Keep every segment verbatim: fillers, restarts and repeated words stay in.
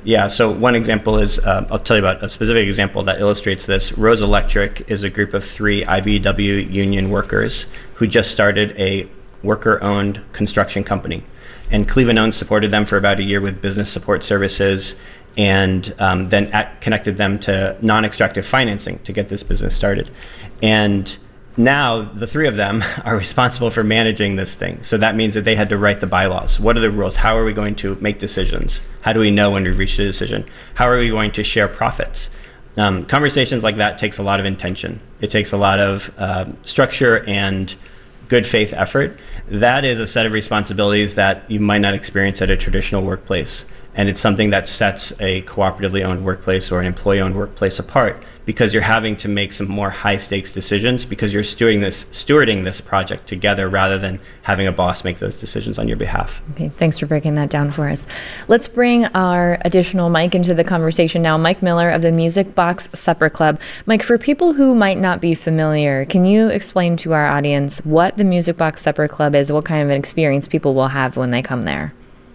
Yeah. So one example is, uh, I'll tell you about a specific example that illustrates this. Rose Electric is a group of three I B E W union workers who just started a worker-owned construction company. And Cleveland Owns supported them for about a year with business support services, and um, then at, connected them to non-extractive financing to get this business started. And now the three of them are responsible for managing this thing. So that means that they had to write the bylaws. What are the rules? How are we going to make decisions? How do we know when we've reached a decision? How are we going to share profits? Um, conversations like that takes a lot of intention. It takes a lot of uh, structure and good faith effort. That is a set of responsibilities that you might not experience at a traditional workplace. And it's something that sets a cooperatively owned workplace or an employee-owned workplace apart, because you're having to make some more high-stakes decisions because you're stewarding this, stewarding this project together rather than having a boss make those decisions on your behalf. Okay, thanks for breaking that down for us. Let's bring our additional Mike into the conversation now. Mike Miller of the Music Box Supper Club. Mike, for people who might not be familiar, can you explain to our audience what the Music Box Supper Club is, what kind of an experience people will have when they come there?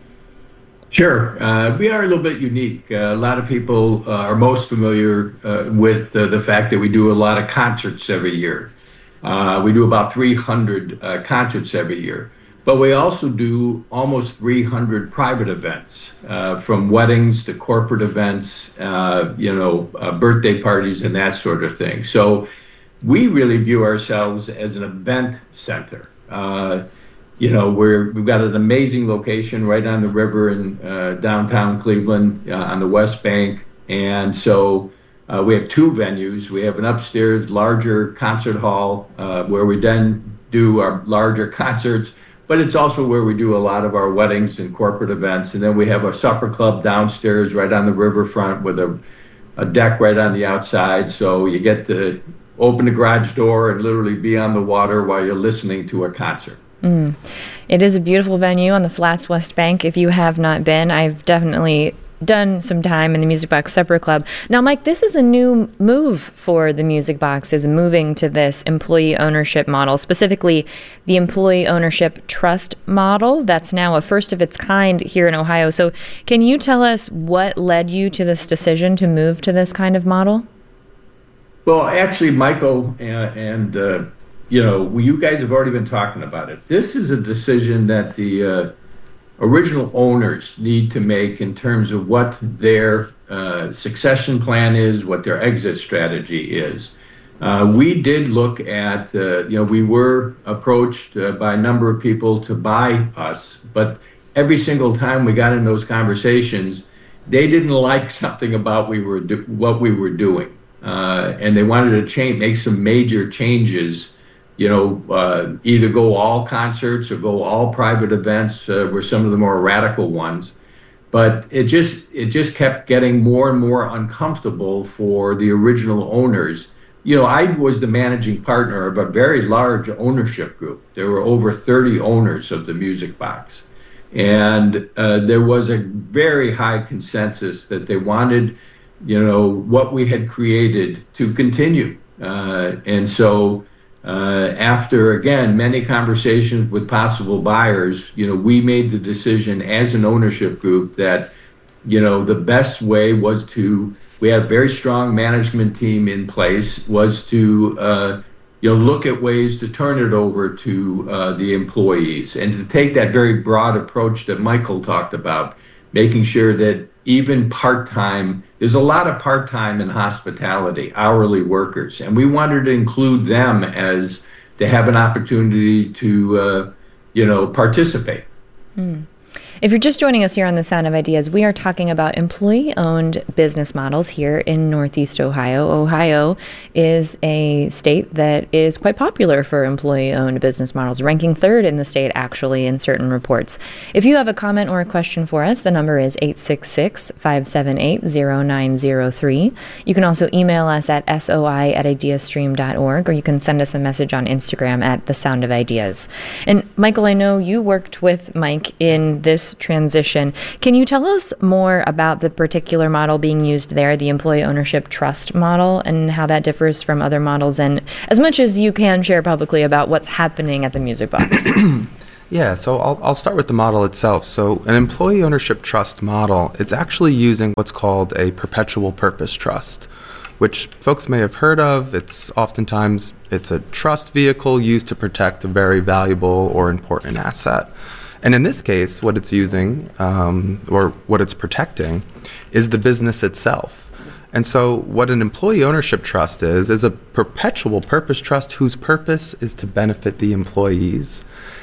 Sure. Uh, we are a little bit unique. Uh, a lot of people uh, are most familiar uh, with uh, the fact that we do a lot of concerts every year. Uh, we do about three hundred uh, concerts every year. But we also do almost three hundred private events, uh, from weddings to corporate events, uh, you know, uh, birthday parties and that sort of thing. So we really view ourselves as an event center. Uh, You know, we're, we've got an amazing location right on the river in uh, downtown Cleveland uh, on the West Bank. And so uh, we have two venues. We have an upstairs larger concert hall uh, where we then do our larger concerts, but it's also where we do a lot of our weddings and corporate events. And then we have a supper club downstairs right on the riverfront with a, a deck right on the outside. So you get to open the garage door and literally be on the water while you're listening to a concert. Mm. It is a beautiful venue on the Flats West Bank. If you have not been, I've definitely done some time in the Music Box Supper Club. Now, Mike, this is a new move for the Music Box, is moving to this employee ownership model, specifically the employee ownership trust model. That's now a first of its kind here in Ohio. So can you tell us what led you to this decision to move to this kind of model? Well, actually, Michael and, and uh, you know, you guys have already been talking about it. This is a decision that the uh, original owners need to make in terms of what their uh, succession plan is, what their exit strategy is. Uh, we did look at, uh, you know, we were approached uh, by a number of people to buy us, but every single time we got in those conversations, they didn't like something about we were do- what we were doing, uh, and they wanted to change, make some major changes. You know, uh, either go all concerts or go all private events uh, were some of the more radical ones. But it just it just kept getting more and more uncomfortable for the original owners. You know, I was the managing partner of a very large ownership group. There were over thirty owners of the Music Box. And uh, there was a very high consensus that they wanted, you know, what we had created to continue. Uh, and so Uh, after, again, many conversations with possible buyers, you know, we made the decision as an ownership group that, you know, the best way was to, we had a very strong management team in place, was to, uh, you know, look at ways to turn it over to uh, the employees and to take that very broad approach that Michael talked about, making sure that even part-time, there's a lot of part-time in hospitality, hourly workers, and we wanted to include them as to have an opportunity to, uh, you know, participate. Mm. If you're just joining us here on The Sound of Ideas, we are talking about employee-owned business models here in Northeast Ohio. Ohio is a state that is quite popular for employee-owned business models, ranking third in the state, actually, in certain reports. If you have a comment or a question for us, the number is eight six six, five seven eight, zero nine zero three. You can also email us at soi at ideastream dot org, or you can send us a message on Instagram at The Sound of Ideas. And Michael, I know you worked with Mike in this transition. Can you tell us more about the particular model being used there, the employee ownership trust model, and how that differs from other models, and as much as you can share publicly about what's happening at the Music Box? Yeah, so I'll, I'll start with the model itself. So an employee ownership trust model, it's actually using what's called a perpetual purpose trust, which folks may have heard of. It's oftentimes, it's a trust vehicle used to protect a very valuable or important asset. And in this case, what it's using, um, or what it's protecting, is the business itself. And so what an employee ownership trust is, is a perpetual purpose trust whose purpose is to benefit the employees.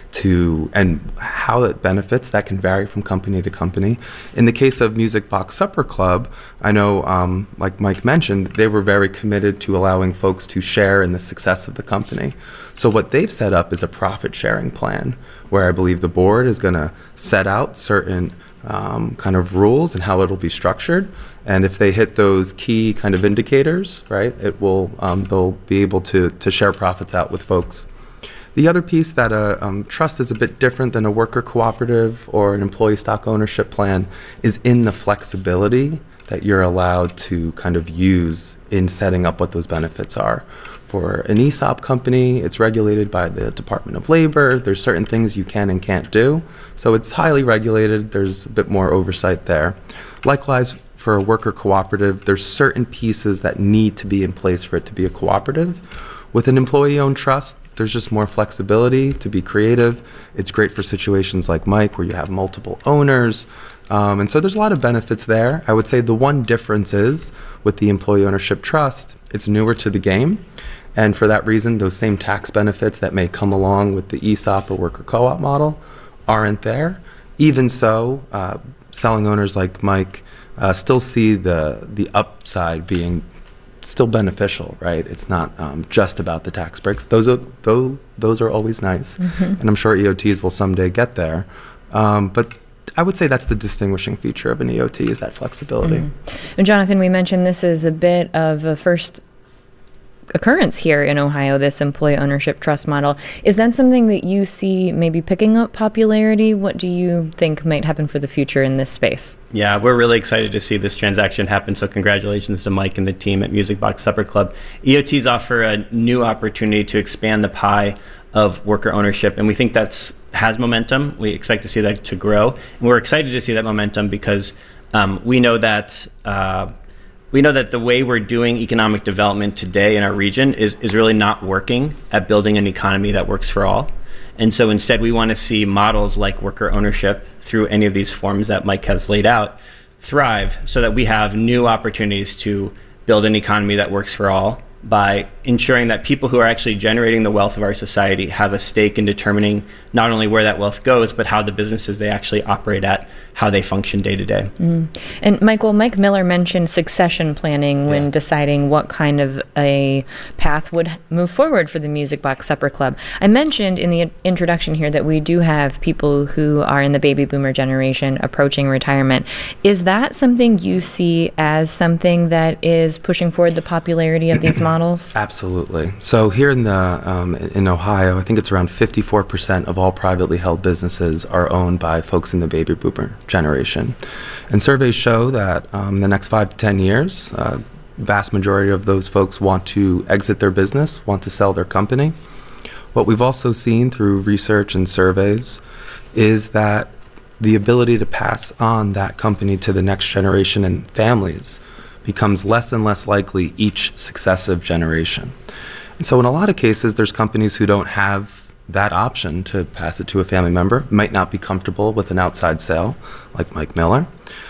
To and how it benefits, that can vary from company to company. In the case of Music Box Supper Club, I know, um, like Mike mentioned, they were very committed to allowing folks to share in the success of the company. So what they've set up is a profit sharing plan, where I believe the board is going to set out certain um, kind of rules and how it'll be structured. And if they hit those key kind of indicators, right, it will um, they'll be able to to share profits out with folks. The other piece that a um, trust is a bit different than a worker cooperative or an employee stock ownership plan is in the flexibility that you're allowed to kind of use in setting up what those benefits are. For an E S O P company, it's regulated by the Department of Labor. There's certain things you can and can't do. So it's highly regulated. There's a bit more oversight there. Likewise, for a worker cooperative, there's certain pieces that need to be in place for it to be a cooperative. With an employee-owned trust, there's just more flexibility to be creative. It's great for situations like Mike, where you have multiple owners. Um, and so there's a lot of benefits there. I would say the one difference is with the employee ownership trust, it's newer to the game. And for that reason, those same tax benefits that may come along with the E S O P or worker co-op model aren't there. Even so, uh, selling owners like Mike uh, still see the, the upside being still beneficial, right? It's not um, just about the tax breaks. Those are those, those are always nice, mm-hmm. and I'm sure E O Ts will someday get there. Um, but I would say that's the distinguishing feature of an E O T, is that flexibility. Mm-hmm. And Jonathan, we mentioned this is a bit of a first occurrence here in Ohio, this employee ownership trust model. Is that something that you see maybe picking up popularity? What do you think might happen for the future in this space? Yeah, we're really excited to see this transaction happen. So congratulations to Mike and the team at Music Box Supper Club. E O Ts offer a new opportunity to expand the pie of worker ownership, and we think that's has momentum. We expect to see that to grow, and we're excited to see that momentum because um, we know that uh, we know that the way we're doing economic development today in our region is, is really not working at building an economy that works for all. And so instead, we want to see models like worker ownership through any of these forms that Mike has laid out thrive, so that we have new opportunities to build an economy that works for all by ensuring that people who are actually generating the wealth of our society have a stake in determining not only where that wealth goes, but how the businesses they actually operate at, how they function day to day. Mm. And Michael, Mike Miller mentioned succession planning when yeah. deciding what kind of a path would move forward for the Music Box Supper Club. I mentioned in the introduction here that we do have people who are in the baby boomer generation approaching retirement. Is that something you see as something that is pushing forward the popularity of these models? Models? Absolutely. So here in the um, in Ohio, I think it's around fifty-four percent of all privately held businesses are owned by folks in the baby boomer generation. And surveys show that um, in the next five to ten years, uh, vast majority of those folks want to exit their business, want to sell their company. What we've also seen through research and surveys is that the ability to pass on that company to the next generation and families becomes less and less likely each successive generation. And so in a lot of cases, there's companies who don't have that option to pass it to a family member, might not be comfortable with an outside sale, like Mike Miller.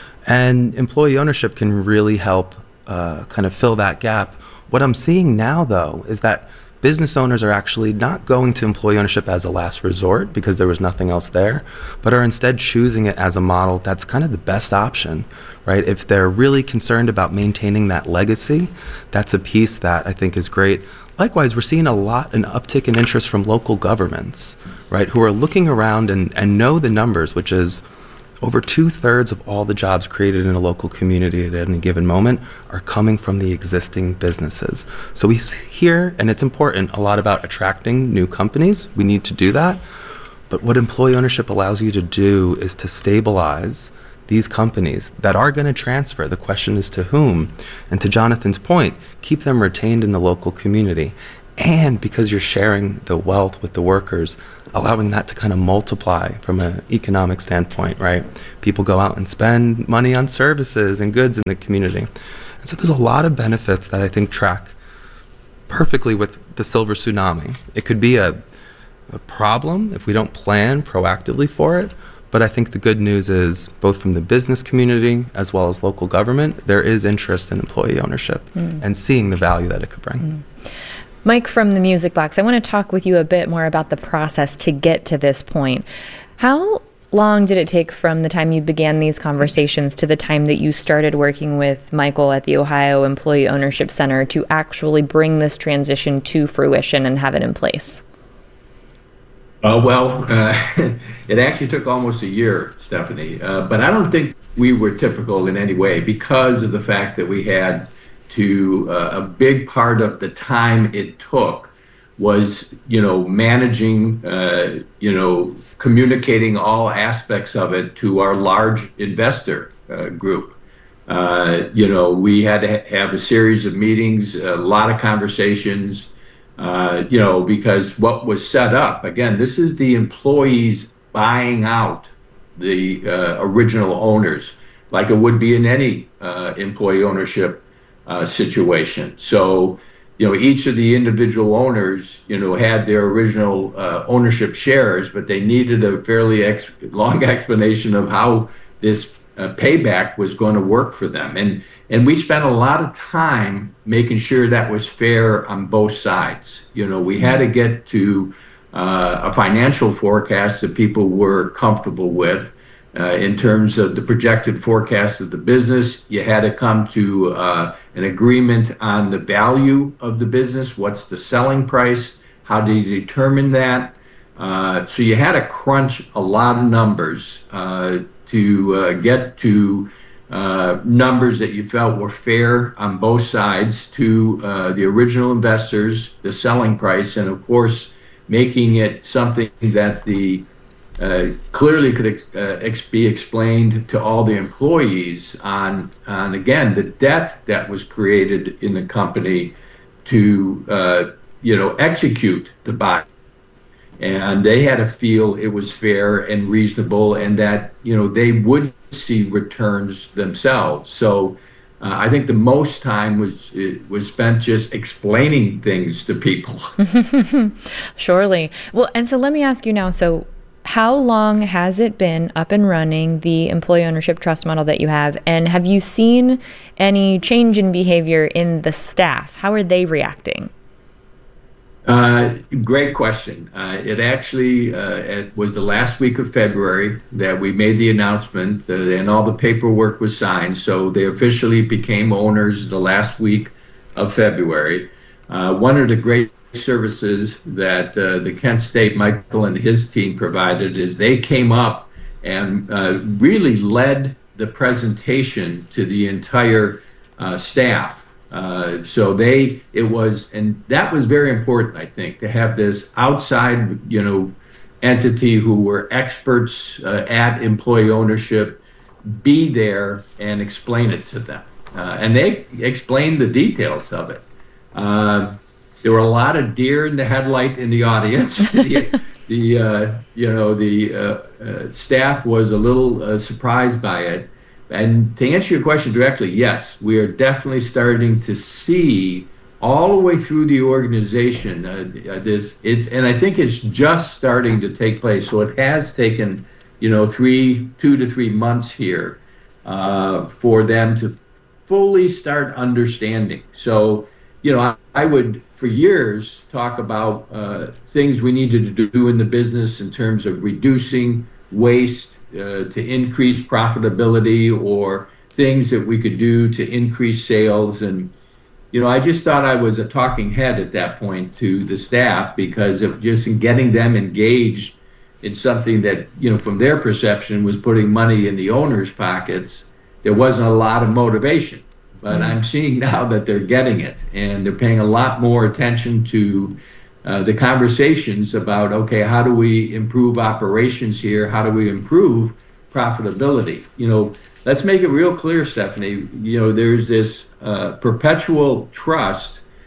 And employee ownership can really help uh, kind of fill that gap. What I'm seeing now, though, is that business owners are actually not going to employee ownership as a last resort because there was nothing else there, but are instead choosing it as a model that's kind of the best option, right? If they're really concerned about maintaining that legacy, that's a piece that I think is great. Likewise, we're seeing a lot, an uptick in interest from local governments, right, who are looking around and, and know the numbers, which is over two-thirds of all the jobs created in a local community at any given moment are coming from the existing businesses. So we hear, and it's important, a lot about attracting new companies. We need to do that. But what employee ownership allows you to do is to stabilize these companies that are going to transfer. The question is to whom? And to Jonathan's point, keep them retained in the local community. and because you're sharing the wealth with the workers, allowing that to kind of multiply from an economic standpoint, right? People go out and spend money on services and goods in the community. And so there's a lot of benefits that I think track perfectly with the silver tsunami. It could be a, a problem if we don't plan proactively for it, but I think the good news is both from the business community as well as local government, there is interest in employee ownership mm. and seeing the value that it could bring. Mm. Mike from the Music Box, I want to talk with you a bit more about the process to get to this point. How long did it take from the time you began these conversations to the time that you started working with Michael at the Ohio Employee Ownership Center to actually bring this transition to fruition and have it in place? Uh, well, uh, it actually took almost a year, Stephanie, uh, but I don't think we were typical in any way because of the fact that we had to uh, a big part of the time it took was, you know, managing, uh, you know, communicating all aspects of it to our large investor uh, group. Uh, you know, we had to ha- have a series of meetings, a lot of conversations, uh, you know, because what was set up, again, this is the employees buying out the uh, original owners, like it would be in any uh, employee ownership Uh, situation. So, you know, each of the individual owners, you know, had their original uh, ownership shares, but they needed a fairly ex- long explanation of how this uh, payback was going to work for them. And and we spent a lot of time making sure that was fair on both sides. You know, we had to get to uh, a financial forecast that people were comfortable with. Uh, in terms of the projected forecast of the business, you had to come to uh, an agreement on the value of the business. What's the selling price? How do you determine that? Uh, so you had to crunch a lot of numbers uh, to uh, get to uh, numbers that you felt were fair on both sides to uh, the original investors, the selling price, and of course, making it something that the Uh, clearly could ex- uh, ex- be explained to all the employees on, on again, the debt that was created in the company to, uh, you know, execute the buy. And they had to feel it was fair and reasonable and that, you know, they would see returns themselves. So uh, I think the most time was it was spent just explaining things to people. Surely. Well, and so let me ask you now, so how long has it been up and running, the employee ownership trust model that you have? And have you seen any change in behavior in the staff? How are they reacting? Uh, great question. Uh, it actually uh, it was the last week of February that we made the announcement uh, and all the paperwork was signed. So they officially became owners the last week of February. Uh, one of the great services that uh, the Kent State, Michael and his team provided is they came up and uh, really led the presentation to the entire uh, staff. Uh, so they, it was, and that was very important, I think, to have this outside, you know, entity who were experts uh, at employee ownership be there and explain it to them. Uh, and they explained the details of it. Uh, There were a lot of deer in the headlight in the audience. the, the uh, you know, the uh, uh, staff was a little uh, surprised by it. And to answer your question directly, yes, we are definitely starting to see all the way through the organization uh, this. It's, and I think it's just starting to take place. So it has taken, you know, three, two to three months here uh, for them to fully start understanding. So, you know, I, I would, for years, talk about uh, things we needed to do in the business in terms of reducing waste uh, to increase profitability or things that we could do to increase sales. And, you know, I just thought I was a talking head at that point to the staff because of just getting them engaged in something that, you know, from their perception was putting money in the owners' pockets. There wasn't a lot of motivation. But I'm seeing now that they're getting it and they're paying a lot more attention to uh, the conversations about, okay, how do we improve operations here? How do we improve profitability? You know, let's make it real clear, Stephanie, you know, there's this uh, perpetual trust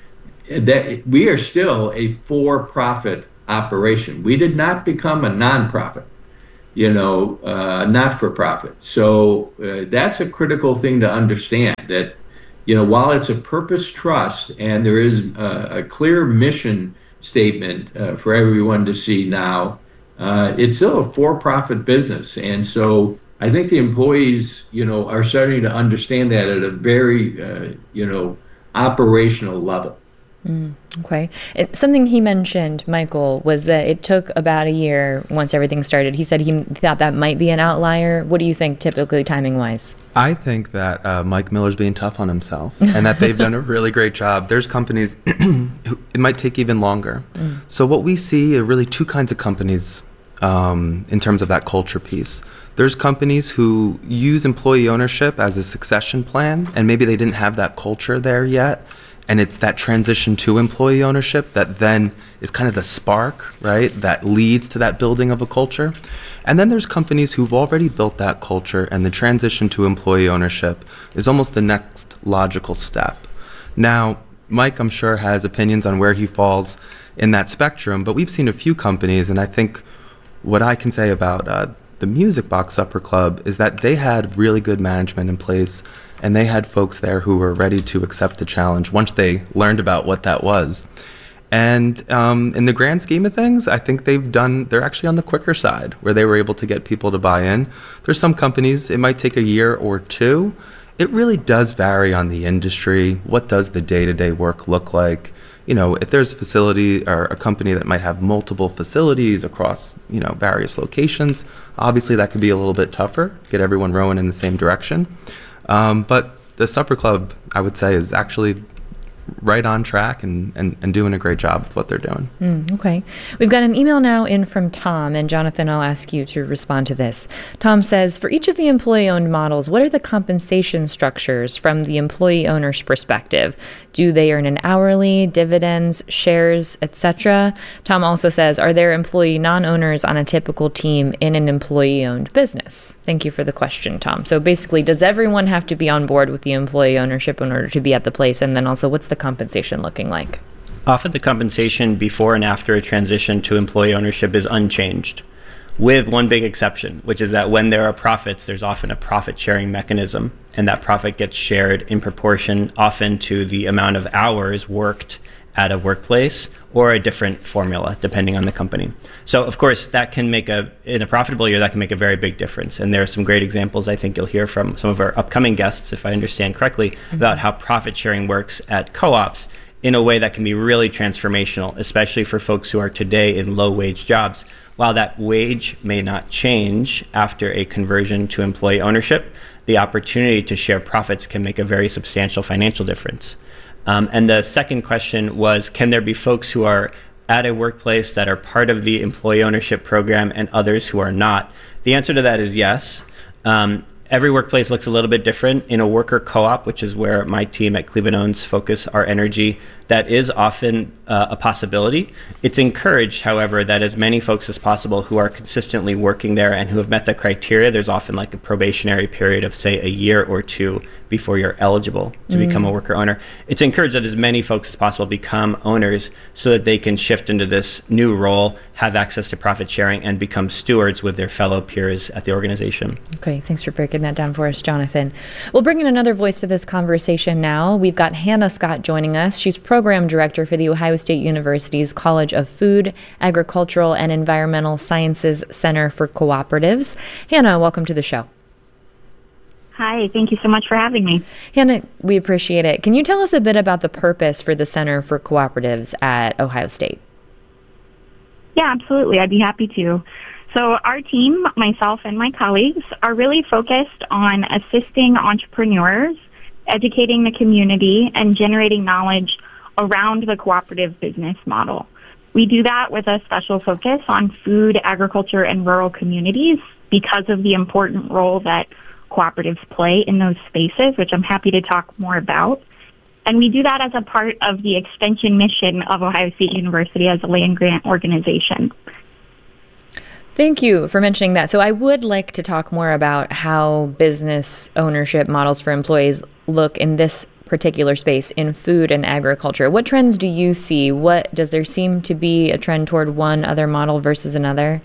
that we are still a for-profit operation. We did not become a nonprofit, you know, uh, not-for-profit. So uh, that's a critical thing to understand, that, you know, while it's a purpose trust and there is a, a clear mission statement uh, for everyone to see now, uh, it's still a for-profit business. And so I think the employees, you know, are starting to understand that at a very, uh, you know, operational level. Mm, okay. It, something he mentioned, Michael, was that it took about a year once everything started. He said he thought that might be an outlier. What do you think, typically, timing-wise? I think that uh, Mike Miller's being tough on himself and that they've done a really great job. There's companies who it might take even longer. Mm. So what we see are really two kinds of companies um, in terms of that culture piece. There's companies who use employee ownership as a succession plan, and maybe they didn't have that culture there yet. And it's that transition to employee ownership that then is kind of the spark, right, that leads to that building of a culture. And then there's companies who've already built that culture, and the transition to employee ownership is almost the next logical step. Now, Mike, I'm sure, has opinions on where he falls in that spectrum, but we've seen a few companies, and I think what I can say about uh, the Music Box Supper Club is that they had really good management in place, and they had folks there who were ready to accept the challenge once they learned about what that was. And um, in the grand scheme of things, I think they've done, they're actually on the quicker side, where they were able to get people to buy in. There's some companies, it might take a year or two. It really does vary on the industry. What does the day-to-day work look like? You know, if there's a facility or a company that might have multiple facilities across, you know, various locations, obviously that could be a little bit tougher, get everyone rowing in the same direction. Um, but the Supper Club, I would say, is actually right on track and, and, and doing a great job with what they're doing. Mm, okay. We've got an email now in from Tom, and Jonathan, I'll ask you to respond to this. Tom says, for each of the employee-owned models, what are the compensation structures from the employee owner's perspective? Do they earn an hourly, dividends, shares, et cetera? Tom also says, are there employee non-owners on a typical team in an employee-owned business? Thank you for the question, Tom. So basically, does everyone have to be on board with the employee ownership in order to be at the place? And then also, what's the compensation looking like? Often the compensation before and after a transition to employee ownership is unchanged, with one big exception, which is that when there are profits, there's often a profit sharing mechanism, and that profit gets shared in proportion often to the amount of hours worked at a workplace, or a different formula depending on the company. So of course that can make a, in a profitable year, that can make a very big difference. And there are some great examples I think you'll hear from some of our upcoming guests, if I understand correctly, mm-hmm. about how profit sharing works at co-ops in a way that can be really transformational, especially for folks who are today in low wage jobs. While that wage may not change after a conversion to employee ownership, the opportunity to share profits can make a very substantial financial difference. Um, and the second question was, can there be folks who are at a workplace that are part of the employee ownership program and others who are not? The answer to that is yes. Um, every workplace looks a little bit different. In a worker co-op, which is where my team at Cleveland Owns focus our energy, that is often uh, a possibility. It's encouraged, however, that as many folks as possible who are consistently working there and who have met the criteria, there's often like a probationary period of, say, a year or two before you're eligible to mm. become a worker owner. It's encouraged that as many folks as possible become owners so that they can shift into this new role, have access to profit sharing, and become stewards with their fellow peers at the organization. Okay, thanks for breaking that down for us, Jonathan. We'll bring in another voice to this conversation now. We've got Hannah Scott joining us. She's Program Director for the Ohio State University's College of Food, Agricultural, and Environmental Sciences Center for Cooperatives. Hannah, welcome to the show. Hi, thank you so much for having me. Hannah, we appreciate it. Can you tell us a bit about the purpose for the Center for Cooperatives at Ohio State? Yeah, absolutely. I'd be happy to. So our team, myself and my colleagues, are really focused on assisting entrepreneurs, educating the community, and generating knowledge around the cooperative business model. We do that with a special focus on food, agriculture, and rural communities because of the important role that cooperatives play in those spaces, which I'm happy to talk more about. And we do that as a part of the extension mission of Ohio State University as a land-grant organization. Thank you for mentioning that. So I would like to talk more about how business ownership models for employees look in this particular space in food and agriculture. What trends do you see? What does there seem to be a trend toward one other model versus another?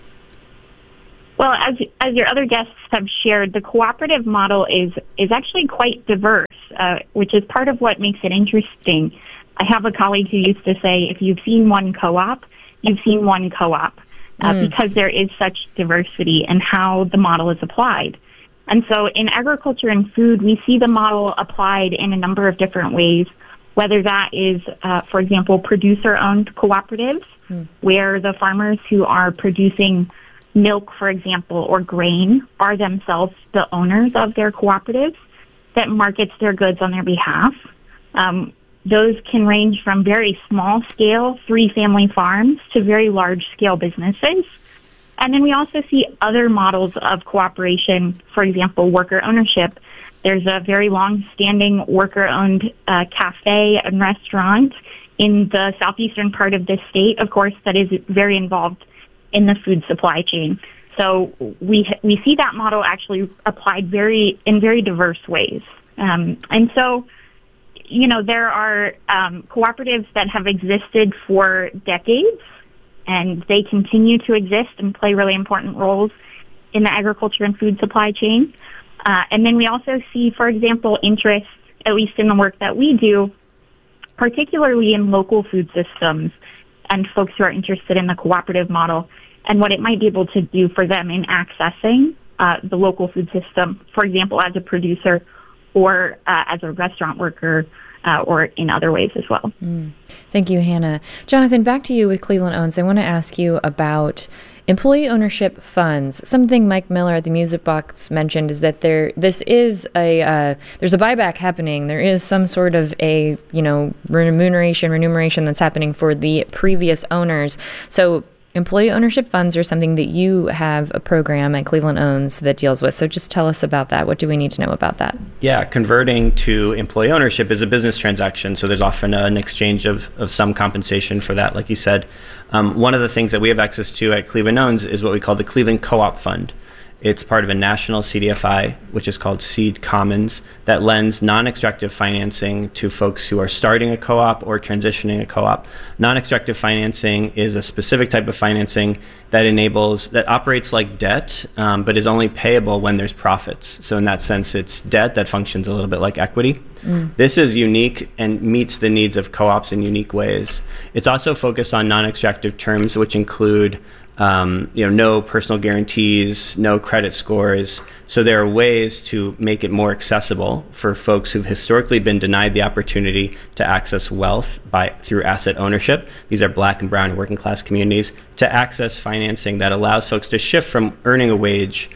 Well, as as your other guests have shared, the cooperative model is is actually quite diverse, uh, which is part of what makes it interesting. I have a colleague who used to say, if you've seen one co-op, you've seen one co-op, uh, mm. because there is such diversity in how the model is applied. And so in agriculture and food, we see the model applied in a number of different ways, whether that is, uh, for example, producer-owned cooperatives, mm. where the farmers who are producing milk, for example, or grain are themselves the owners of their cooperatives that markets their goods on their behalf. Um, those can range from very small-scale, three-family farms to very large-scale businesses. And then we also see other models of cooperation, for example, worker ownership. There's a very long-standing worker-owned uh, cafe and restaurant in the southeastern part of the state, of course, that is very involved in the food supply chain. So we we see that model actually applied very in very diverse ways. Um, and so, you know, there are um, cooperatives that have existed for decades, and they continue to exist and play really important roles in the agriculture and food supply chain. Uh, and then we also see, for example, interest, at least in the work that we do, particularly in local food systems and folks who are interested in the cooperative model and what it might be able to do for them in accessing uh, the local food system, for example, as a producer or uh, as a restaurant worker uh, or in other ways as well. Mm. Thank you, Hannah. Jonathan, back to you with Cleveland Owns. I want to ask you about employee ownership funds. Something Mike Miller at the Music Box mentioned is that there, this is a, uh, there's a buyback happening. There is some sort of a, you know, remuneration, remuneration that's happening for the previous owners. So employee ownership funds are something that you have a program at Cleveland Owns that deals with. So just tell us about that. What do we need to know about that? Yeah, converting to employee ownership is a business transaction. So there's often an exchange of, of some compensation for that, like you said. Um, one of the things that we have access to at Cleveland Owns is what we call the Cleveland Co-op Fund. It's part of a national C D F I, which is called Seed Commons, that lends non-extractive financing to folks who are starting a co-op or transitioning a co-op. Non-extractive financing is a specific type of financing that enables, that operates like debt, um, but is only payable when there's profits. So in that sense, it's debt that functions a little bit like equity. Mm. This is unique and meets the needs of co-ops in unique ways. It's also focused on non-extractive terms, which include Um, you know, no personal guarantees, no credit scores. So there are ways to make it more accessible for folks who've historically been denied the opportunity to access wealth by through asset ownership. These are Black and brown and working class communities, to access financing that allows folks to shift from earning a wage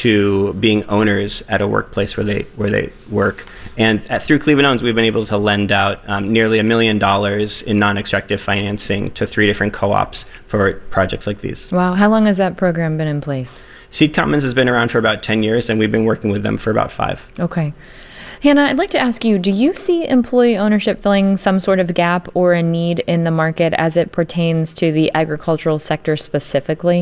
to being owners at a workplace where they where they work. And at, through Cleveland Owns, we've been able to lend out um, nearly a million dollars in non-extractive financing to three different co-ops for projects like these. Wow. How long has that program been in place? Seed Commons has been around for about ten years, and we've been working with them for about five. Okay. Hannah, I'd like to ask you, do you see employee ownership filling some sort of gap or a need in the market as it pertains to the agricultural sector specifically?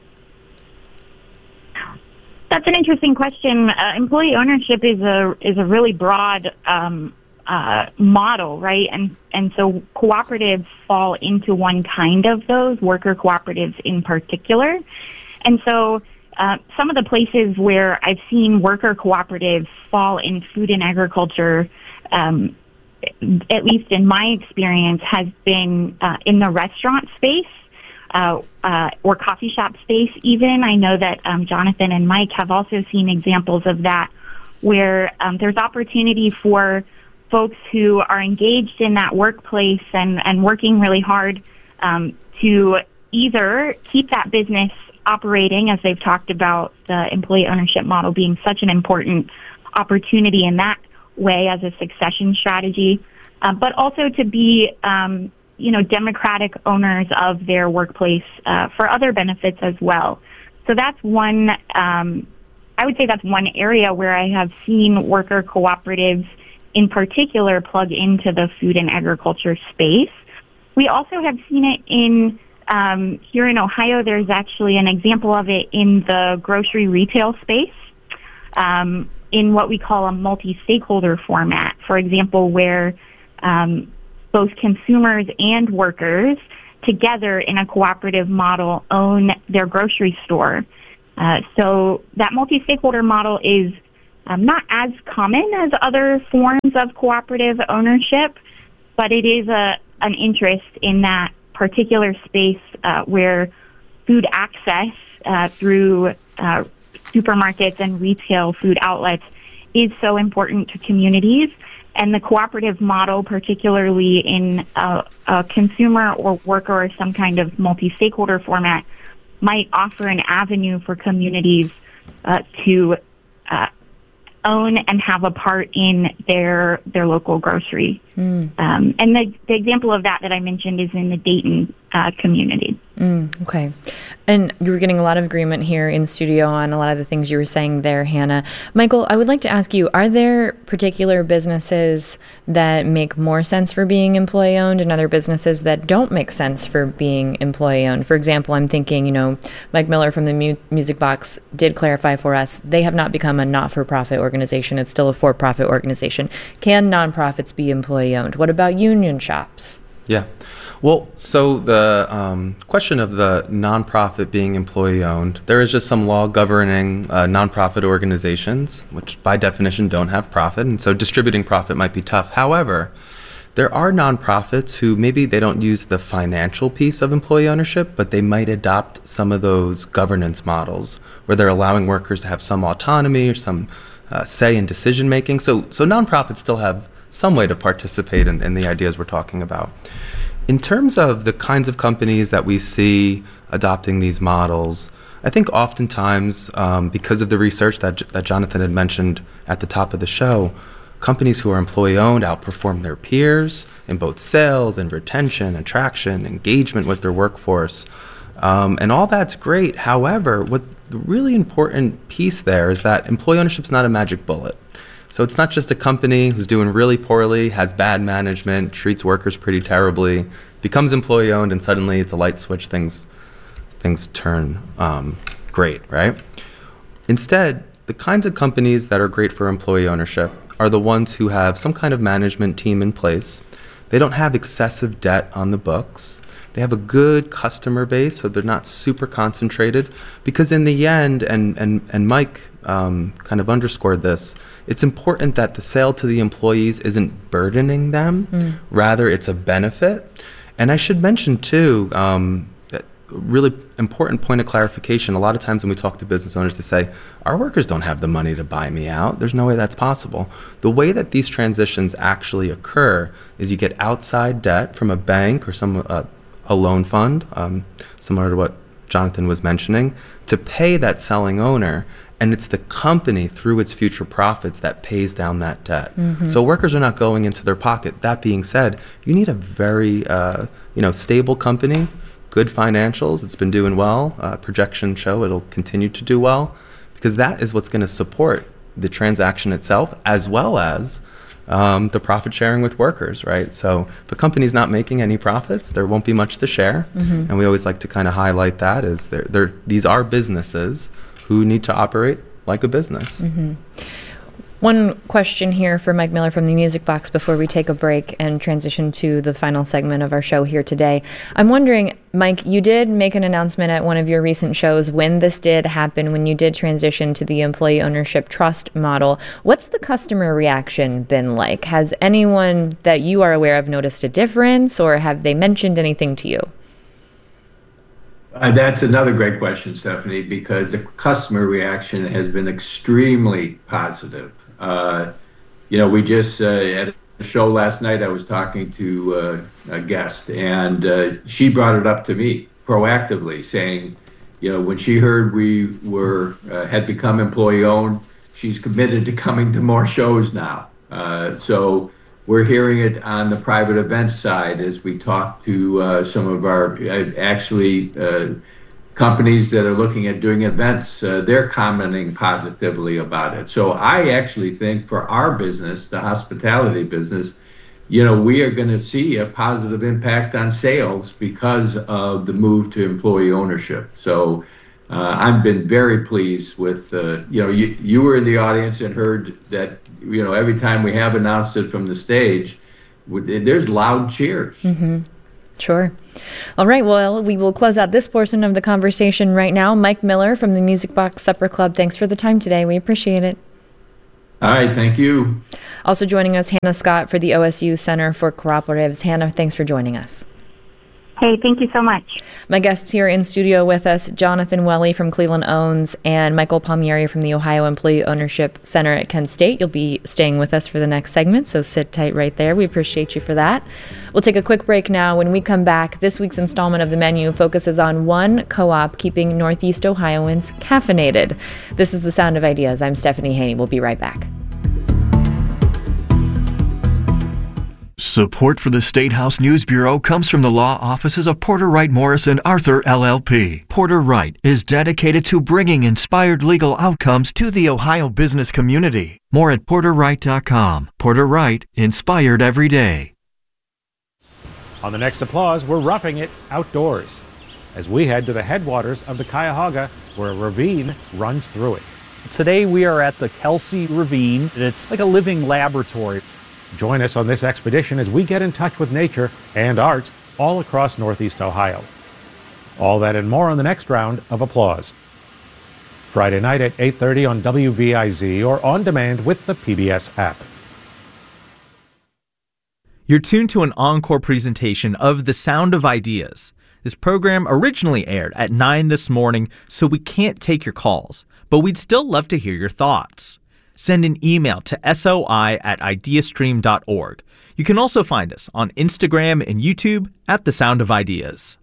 That's an interesting question. Uh, employee ownership is a is a really broad um, uh, model, right? And and so cooperatives fall into one kind of those, worker cooperatives in particular. And so uh, some of the places where I've seen worker cooperatives fall in food and agriculture, um, at least in my experience, has been uh, in the restaurant space. Uh, uh, or coffee shop space even. I know that um, Jonathan and Mike have also seen examples of that where um, there's opportunity for folks who are engaged in that workplace and, and working really hard um, to either keep that business operating, as they've talked about the employee ownership model being such an important opportunity in that way as a succession strategy, uh, but also to be um, you know, democratic owners of their workplace uh, for other benefits as well. So that's one, um, I would say that's one area where I have seen worker cooperatives in particular plug into the food and agriculture space. We also have seen it in, um, here in Ohio, there's actually an example of it in the grocery retail space. Um, in what we call a multi-stakeholder format, for example, where um, both consumers and workers together in a cooperative model own their grocery store. Uh, so that multi-stakeholder model is um, not as common as other forms of cooperative ownership, but it is a, an interest in that particular space uh, where food access uh, through uh, supermarkets and retail food outlets is so important to communities. And the cooperative model, particularly in a, a consumer or worker or some kind of multi-stakeholder format, might offer an avenue for communities uh, to uh, own and have a part in their their local grocery. Mm. Um, and the, the example of that that I mentioned is in the Dayton uh, community. Mm, okay. And you were getting a lot of agreement here in studio on a lot of the things you were saying there, Hannah. Michael, I would like to ask you, are there particular businesses that make more sense for being employee-owned and other businesses that don't make sense for being employee-owned? For example, I'm thinking, you know, Mike Miller from the Mu- Music Box did clarify for us, they have not become a not-for-profit organization. It's still a for-profit organization. Can nonprofits be employee-owned? What about union shops? Yeah. Well, so the um, question of the nonprofit being employee-owned, there is just some law governing uh, nonprofit organizations, which by definition don't have profit, and so distributing profit might be tough. However, there are nonprofits who maybe they don't use the financial piece of employee ownership, but they might adopt some of those governance models where they're allowing workers to have some autonomy or some uh, say in decision-making. So, so nonprofits still have some way to participate in, in the ideas we're talking about. In terms of the kinds of companies that we see adopting these models, I think oftentimes, um, because of the research that, that Jonathan had mentioned at the top of the show, companies who are employee-owned outperform their peers in both sales and retention, attraction, engagement with their workforce. Um, and all that's great. However, what the really important piece there is that employee ownership is not a magic bullet. So it's not just a company who's doing really poorly, has bad management, treats workers pretty terribly, becomes employee-owned, and suddenly it's a light switch, things things turn um, great, right? Instead, the kinds of companies that are great for employee ownership are the ones who have some kind of management team in place. They don't have excessive debt on the books. They have a good customer base, so they're not super concentrated. Because in the end, and and and Mike um, kind of underscored this, it's important that the sale to the employees isn't burdening them. Mm. Rather, it's a benefit. And I should mention too, um, that really important point of clarification. A lot of times when we talk to business owners, they say, our workers don't have the money to buy me out. There's no way that's possible. The way that these transitions actually occur is you get outside debt from a bank or some uh, a loan fund, um, similar to what Jonathan was mentioning, to pay that selling owner, and it's the company through its future profits that pays down that debt. Mm-hmm. So workers are not going into their pocket. That being said, you need a very uh, you know stable company, good financials. It's been doing well. Uh, projections show it'll continue to do well, because that is what's going to support the transaction itself, as well as Um, the profit sharing with workers, right? So if a company's not making any profits, there won't be much to share. Mm-hmm. And we always like to kind of highlight that as they're, they're, these are businesses who need to operate like a business. Mm-hmm. One question here for Mike Miller from the Music Box before we take a break and transition to the final segment of our show here today. I'm wondering, Mike, you did make an announcement at one of your recent shows when this did happen, when you did transition to the employee ownership trust model. What's the customer reaction been like? Has anyone that you are aware of noticed a difference, or have they mentioned anything to you? Uh, that's another great question, Stephanie, because the customer reaction has been extremely positive. Uh, you know, we just, uh, at a show last night, I was talking to uh, a guest, and uh, she brought it up to me proactively, saying, you know, when she heard we were, uh, had become employee-owned, she's committed to coming to more shows now. Uh, so we're hearing it on the private event side as we talk to uh, some of our, uh, actually, uh, companies that are looking at doing events, uh, they're commenting positively about it. So I actually think for our business, the hospitality business, you know, we are going to see a positive impact on sales because of the move to employee ownership. So uh, I've been very pleased with, uh, you know, you, you were in the audience and heard that, you know, every time we have announced it from the stage, there's loud cheers. Mm-hmm. Sure. All right. Well, we will close out this portion of the conversation right now. Mike Miller from the Music Box Supper Club, thanks for the time today. We appreciate it. All right. Thank you. Also joining us, Hannah Scott for the O S U Center for Cooperatives. Hannah, thanks for joining us. Hey, thank you so much. My guests here in studio with us, Jonathan Welly from Cleveland Owns and Michael Palmieri from the Ohio Employee Ownership Center at Kent State. You'll be staying with us for the next segment, so sit tight right there. We appreciate you for that. We'll take a quick break now. When we come back, this week's installment of The Menu focuses on one co-op keeping Northeast Ohioans caffeinated. This is The Sound of Ideas. I'm Stephanie Haney. We'll be right back. Support for the State House News Bureau comes from the law offices of Porter Wright Morris and Arthur L L P. Porter Wright is dedicated to bringing inspired legal outcomes to the Ohio business community. More at porter wright dot com. Porter Wright, inspired every day. On the next applause, we're roughing it outdoors as we head to the headwaters of the Cuyahoga, where a ravine runs through it. Today we are at the Kelsey Ravine, and it's like a living laboratory. Join us on this expedition as we get in touch with nature and art all across Northeast Ohio. All that and more on the next round of applause. Friday night at eight thirty on W V I Z or on demand with the P B S app. You're tuned to an encore presentation of The Sound of Ideas. This program originally aired at nine this morning, so we can't take your calls, but we'd still love to hear your thoughts. Send an email to soi at ideastream dot org. You can also find us on Instagram and YouTube at The Sound of Ideas.